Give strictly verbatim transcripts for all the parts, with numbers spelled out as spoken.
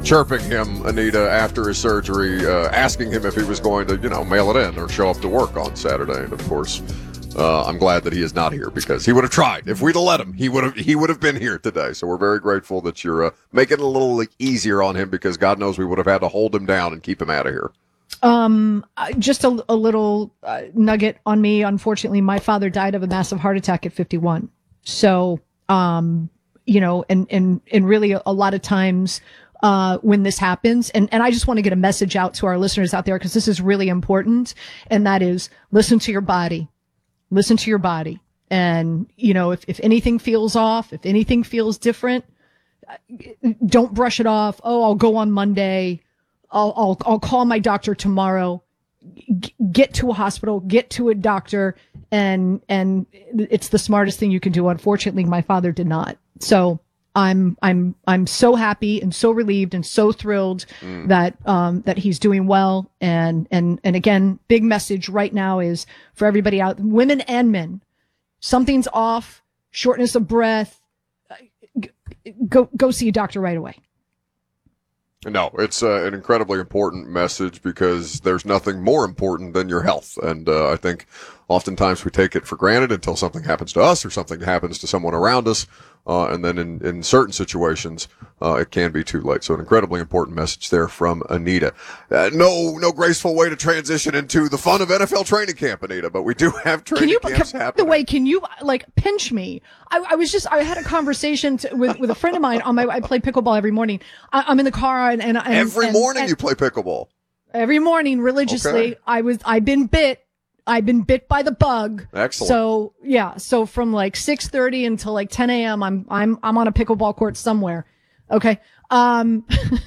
chirping him, Anita, after his surgery, uh, asking him if he was going to, you know, mail it in or show up to work on Saturday. And of course, uh, I'm glad that he is not here because he would have tried. If we'd have let him, he would have he would have been here today. So we're very grateful that you're uh, making it a little like, easier on him because God knows we would have had to hold him down and keep him out of here. Um, just a, a little uh, nugget on me. Unfortunately, my father died of a massive heart attack at fifty-one. So, um, you know, and, and, and really a, a lot of times, uh, when this happens, and, and I just want to get a message out to our listeners out there because this is really important. And that is listen to your body, listen to your body. And, you know, if, if anything feels off, if anything feels different, don't brush it off. Oh, I'll go on Monday. I'll, I'll, I'll call my doctor tomorrow, G- get to a hospital, get to a doctor. And, and it's the smartest thing you can do. Unfortunately, my father did not. So I'm, I'm, I'm so happy and so relieved and so thrilled mm. that, um, that he's doing well. And, and, and again, big message right now is for everybody out, women and men, something's off, shortness of breath, go, go see a doctor right away. No, it's uh, an incredibly important message because there's nothing more important than your health. And uh, I think oftentimes we take it for granted until something happens to us or something happens to someone around us. Uh, and then in, in certain situations, uh, it can be too late. So an incredibly important message there from Anita. Uh, no, no graceful way to transition into the fun of N F L training camp, Anita, but we do have training can you, camps can, happening. By the way, can you like pinch me? I, I was just, I had a conversation to, with, with a friend of mine on my, I play pickleball every morning. I, I'm in the car and, and, and every and, morning and, you play pickleball. Every morning religiously. Okay. I was, I've been bit. I've been bit by the bug. Excellent. So yeah, so from like six thirty until like ten a.m. I'm I'm I'm on a pickleball court somewhere. Okay. Um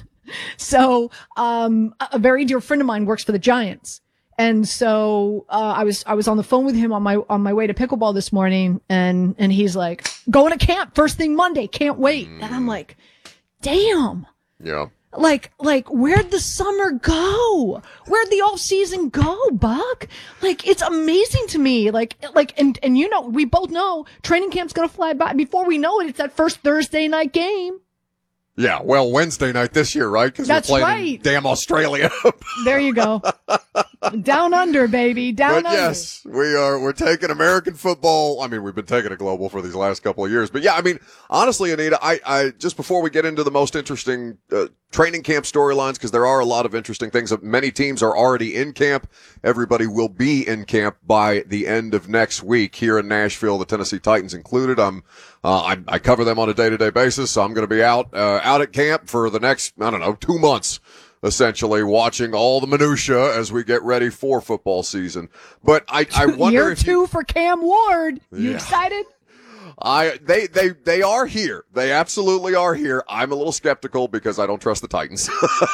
so um a very dear friend of mine works for the Giants. And so uh I was I was on the phone with him on my on my way to pickleball this morning and and he's like, "Going to camp first thing Monday. Can't wait." Mm. And I'm like, "Damn." Yeah. Like, like, where'd the summer go? Where'd the off season go, Buck? Like, it's amazing to me. Like, like, and, and you know, we both know training camp's gonna fly by. Before we know it, it's that first Thursday night game. Yeah, well, Wednesday night this year, right? Because we're playing right. in damn Australia. There you go. Down under, baby. Down but under. Yes, we are. We're taking American football. I mean, we've been taking it global for these last couple of years. But yeah, I mean, honestly, Anita, I, I just before we get into the most interesting uh, training camp storylines, because there are a lot of interesting things. Many teams are already in camp. Everybody will be in camp by the end of next week here in Nashville, the Tennessee Titans included. I'm, uh, I, I cover them on a day-to-day basis, so I'm going to be out, uh, out at camp for the next, I don't know, two months. Essentially watching all the minutia as we get ready for football season. But I, I wonder Year if two you, for Cam Ward. You yeah. excited? I they they they are here. They absolutely are here. I'm a little skeptical because I don't trust the Titans.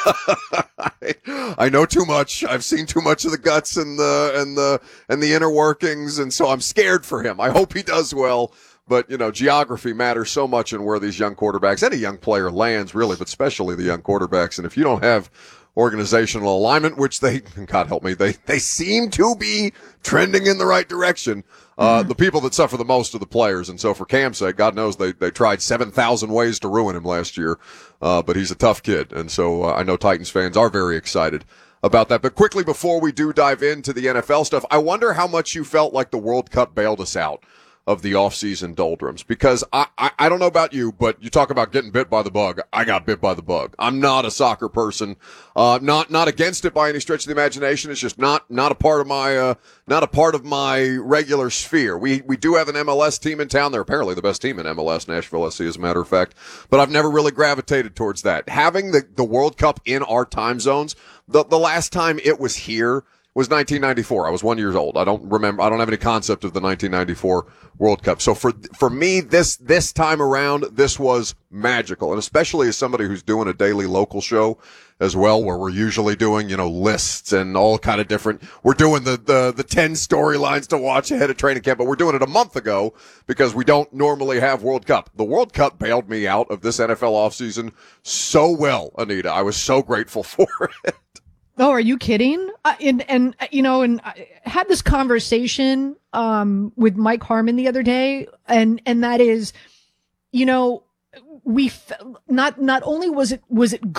I, I know too much. I've seen too much of the guts and the and the and the inner workings, and so I'm scared for him. I hope he does well. But, you know, geography matters so much in where these young quarterbacks, any young player lands, really, but especially the young quarterbacks. And if you don't have organizational alignment, which they, God help me, they, they seem to be trending in the right direction, uh, mm-hmm. the people that suffer the most are the players. And so for Cam's sake, God knows they, they tried seven thousand ways to ruin him last year. Uh, but he's a tough kid. And so uh, I know Titans fans are very excited about that. But quickly, before we do dive into the N F L stuff, I wonder how much you felt like the World Cup bailed us out of the off-season doldrums, because I, I, I don't know about you, but you talk about getting bit by the bug. I got bit by the bug. I'm not a soccer person, uh, not, not against it by any stretch of the imagination. It's just not, not a part of my, uh, not a part of my regular sphere. We, we do have an M L S team in town. They're apparently the best team in M L S, Nashville S C, as a matter of fact, but I've never really gravitated towards that. Having the, the World Cup in our time zones, the, the last time it was here was nineteen ninety-four. I was one years old. I don't remember. I don't have any concept of the nineteen ninety-four World Cup. So for for me, this this time around, this was magical, and especially as somebody who's doing a daily local show as well, where we're usually doing, you know, lists and all kind of different. We're doing the the the ten storylines to watch ahead of training camp, but we're doing it a month ago because we don't normally have World Cup. The World Cup bailed me out of this N F L offseason so well, Anita. I was so grateful for it. Oh, are you kidding? Uh, and, and, you know, and I had this conversation, um, with Mike Harmon the other day, and, and that is, you know, we, f- not, not only was it, was it